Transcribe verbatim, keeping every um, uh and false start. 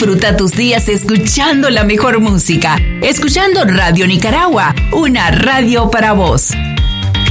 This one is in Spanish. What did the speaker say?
Disfruta tus días escuchando la mejor música, escuchando Radio Nicaragua, una radio para vos.